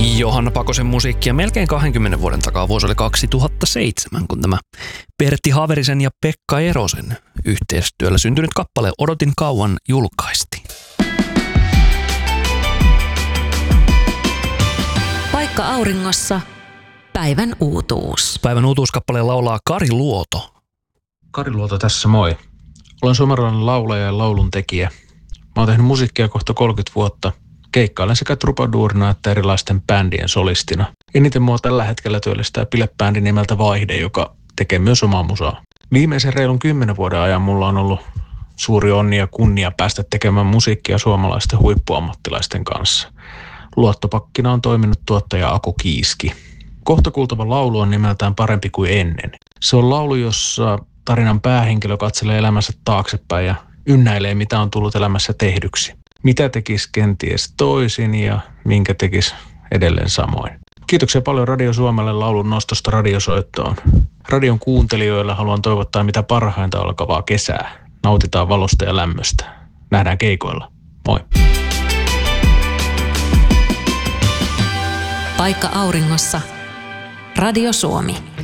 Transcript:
Johanna Pakosen musiikkia melkein 20 vuoden takaa. Vuosi oli 2007, kun tämä Pertti Haverisen ja Pekka Erosen yhteistyöllä syntynyt kappale Odotin kauan julkaistiin. Paikka auringossa. Päivän uutuus. Päivän uutuuskappaleen laulaa Kari Luoto. Kari Luoto tässä, moi. Olen suomalainen laulaja ja lauluntekijä. Mä oon tehnyt musiikkia kohta 30 vuotta. Keikkailen sekä trubaduurina että erilaisten bändien solistina. Eniten mua tällä hetkellä työllistää bilebändi nimeltä Vaihde, joka tekee myös omaa musaa. Viimeisen reilun 10 vuoden ajan mulla on ollut suuri onni ja kunnia päästä tekemään musiikkia suomalaisten huippuammattilaisten kanssa. Luottopakkina on toiminut tuottaja Aku Kiiski. Kohta kuultava laulu on nimeltään Parempi kuin ennen. Se on laulu, jossa tarinan päähenkilö katselee elämänsä taaksepäin ja ynnäilee, mitä on tullut elämässä tehdyksi. Mitä tekisi kenties toisin ja minkä tekisi edelleen samoin. Kiitoksia paljon Radio Suomelle laulun nostosta radiosoittoon. Radion kuuntelijoille haluan toivottaa mitä parhainta alkavaa kesää. Nautitaan valosta ja lämmöstä. Nähdään keikoilla. Moi. Paikka auringossa. Radio Suomi.